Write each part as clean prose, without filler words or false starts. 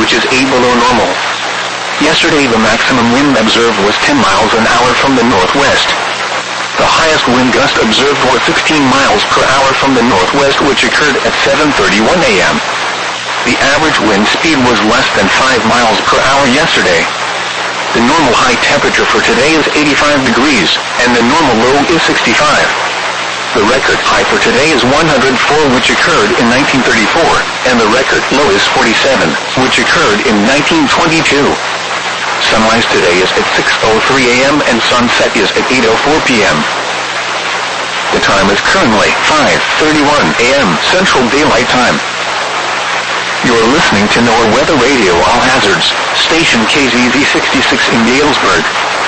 which is 8 below normal. Yesterday the maximum wind observed was 10 miles an hour from the northwest. The highest wind gust observed was 16 miles per hour from the northwest, which occurred at 7:31 a.m. The average wind speed was less than 5 miles per hour yesterday. The normal high temperature for today is 85 degrees, and the normal low is 65. The record high for today is 104, which occurred in 1934, and the record low is 47, which occurred in 1922. Sunrise today is at 6:03 a.m. and sunset is at 8:04 p.m. The time is currently 5:31 a.m. Central Daylight Time. You're listening to NOAA Weather Radio All Hazards, station KZZ 66 in Galesburg.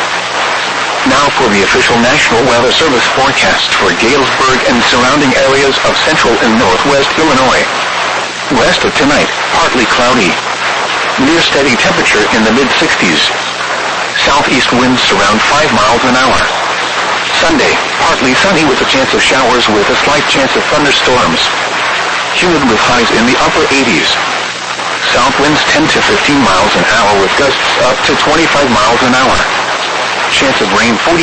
Now for the official National Weather Service forecast for Galesburg and surrounding areas of central and northwest Illinois. West of tonight, partly cloudy. Near steady temperature in the mid-60s. Southeast winds around 5 miles an hour. Sunday, partly sunny with a chance of showers with a slight chance of thunderstorms. Humid with highs in the upper 80s. South winds 10 to 15 miles an hour with gusts up to 25 miles an hour. Chance of rain 40%.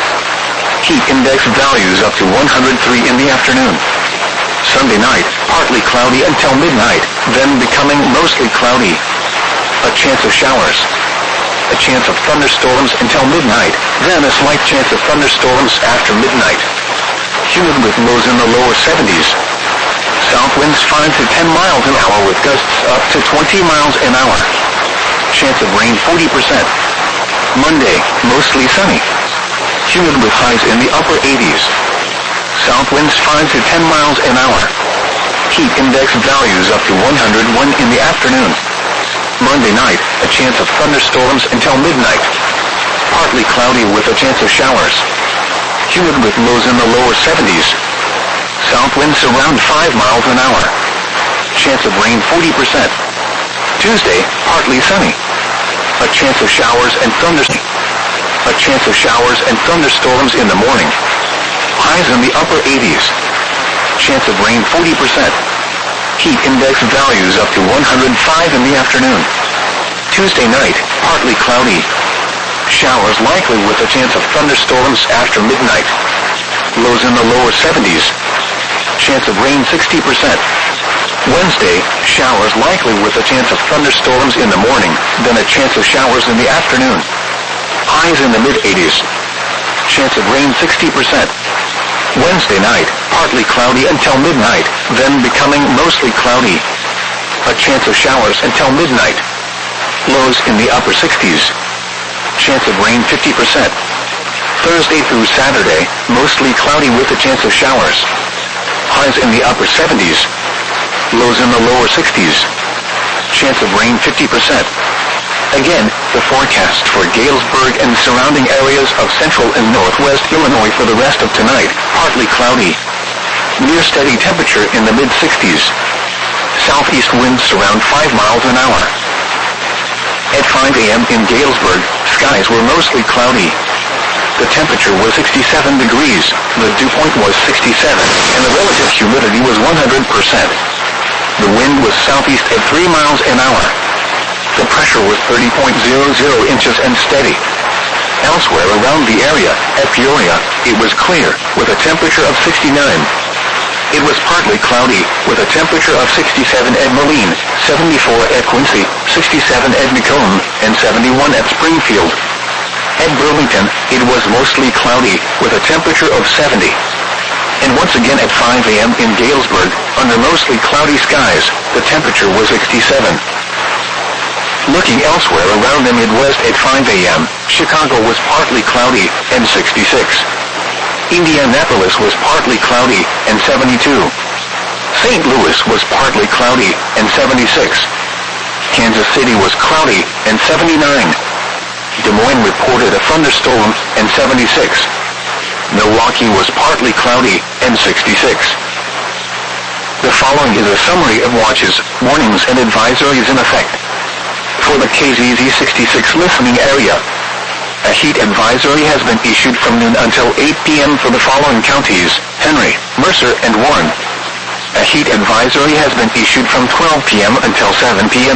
Heat index values up to 103 in the afternoon. Sunday night, partly cloudy until midnight, then becoming mostly cloudy. A chance of showers. A chance of thunderstorms until midnight, then a slight chance of thunderstorms after midnight. Humid with lows in the lower 70s. South winds 5 to 10 miles an hour with gusts up to 20 miles an hour. Chance of rain 40%. Monday, mostly sunny. Humid with highs in the upper 80s. South winds 5 to 10 miles an hour. Heat index values up to 101 in the afternoon. Monday night, a chance of thunderstorms until midnight. Partly cloudy with a chance of showers. Humid with lows in the lower 70s. South winds around 5 miles an hour. Chance of rain 40%. Tuesday, partly sunny. A chance of showers and thunderstorms. A chance of showers and thunderstorms in the morning. Highs in the upper 80s. Chance of rain 40%. Heat index values up to 105 in the afternoon. Tuesday night, partly cloudy. Showers likely with a chance of thunderstorms after midnight. Lows in the lower 70s. Chance of rain 60%. Wednesday, showers likely with a chance of thunderstorms in the morning, then a chance of showers in the afternoon. Highs in the mid-80s. Chance of rain 60%. Wednesday night, partly cloudy until midnight, then becoming mostly cloudy. A chance of showers until midnight. Lows in the upper 60s. Chance of rain 50%. Thursday through Saturday, mostly cloudy with a chance of showers. Highs in the upper 70s. Lows in the lower 60s. Chance of rain 50%. Again, the forecast for Galesburg and surrounding areas of central and northwest Illinois for the rest of tonight, partly cloudy. Near steady temperature in the mid-60s. Southeast winds around 5 miles an hour. At 5 a.m. in Galesburg, skies were mostly cloudy. The temperature was 67 degrees, the dew point was 67, and the relative humidity was 100%. The wind was southeast at 3 miles an hour. The pressure was 30.00 inches and steady. Elsewhere around the area, at Peoria, it was clear, with a temperature of 69. It was partly cloudy, with a temperature of 67 at Moline, 74 at Quincy, 67 at Macomb, and 71 at Springfield. At Burlington, it was mostly cloudy, with a temperature of 70. And once again at 5 a.m. in Galesburg, under mostly cloudy skies, the temperature was 67. Looking elsewhere around the Midwest at 5 a.m., Chicago was partly cloudy, and 66. Indianapolis was partly cloudy, and 72. St. Louis was partly cloudy, and 76. Kansas City was cloudy, and 79. Des Moines reported a thunderstorm, and 76. Milwaukee was partly cloudy, and 66. The following is a summary of watches, warnings, and advisories in effect. For the KZZ 66 listening area, a heat advisory has been issued from noon until 8 p.m. for the following counties: Henry, Mercer, and Warren. A heat advisory has been issued from 12 p.m. until 7 p.m.